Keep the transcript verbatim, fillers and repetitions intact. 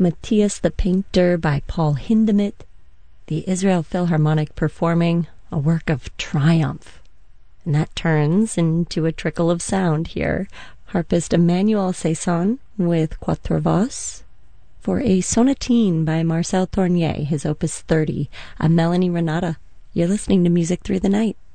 Matthias the Painter by Paul Hindemith, the Israel Philharmonic performing a work of triumph. And that turns into a trickle of sound here. Harpist Emmanuel Saison with Quatre Voix for a sonatine by Marcel Tournier, his opus thirty. I'm Melanie Renata. You're listening to Music Through the Night.